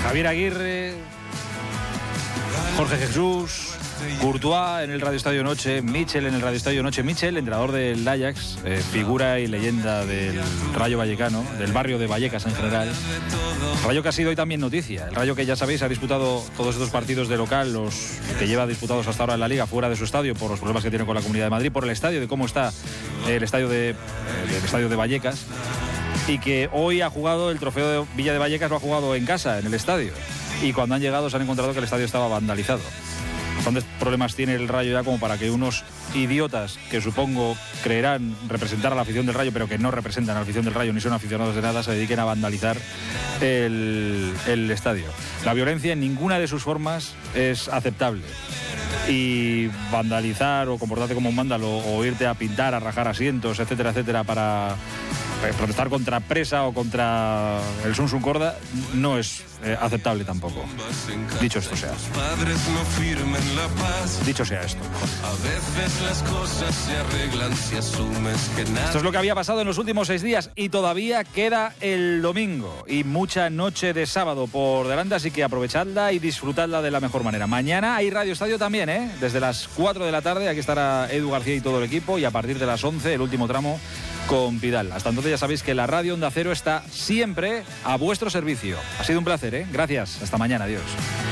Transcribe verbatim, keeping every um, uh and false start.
Javier Aguirre, Jorge Jesús, Courtois en el Radio Estadio Noche, Michel en el Radio Estadio Noche. Michel, entrenador del Ajax, eh, figura y leyenda del Rayo Vallecano, del barrio de Vallecas en general. Rayo que ha sido hoy también noticia. El Rayo que ya sabéis ha disputado todos estos partidos de local, los que lleva disputados hasta ahora en la Liga, fuera de su estadio por los problemas que tiene con la Comunidad de Madrid, por el estadio, de cómo está el estadio de, eh, el estadio de Vallecas. Y que hoy ha jugado el trofeo de Villa de Vallecas, lo ha jugado en casa, en el estadio. Y cuando han llegado se han encontrado que el estadio estaba vandalizado. Bastantes problemas tiene el Rayo ya como para que unos idiotas que supongo creerán representar a la afición del Rayo, pero que no representan a la afición del Rayo ni son aficionados de nada, se dediquen a vandalizar el, el estadio. La violencia en ninguna de sus formas es aceptable. Y vandalizar o comportarte como un vándalo o irte a pintar, a rajar asientos, etcétera, etcétera, para protestar contra Presa o contra el Sunsun Corda no es eh, aceptable tampoco. Dicho esto sea. Dicho sea esto. Esto es lo que había pasado en los últimos seis días y todavía queda el domingo y mucha noche de sábado por delante, así que aprovechadla y disfrutadla de la mejor manera. Mañana hay Radio Estadio también, ¿eh? Desde las cuatro de la tarde, aquí estará Edu García y todo el equipo, y a partir de las once, el último tramo con Pidal. Hasta entonces ya sabéis que la radio Onda Cero está siempre a vuestro servicio. Ha sido un placer, ¿eh? Gracias. Hasta mañana. Adiós.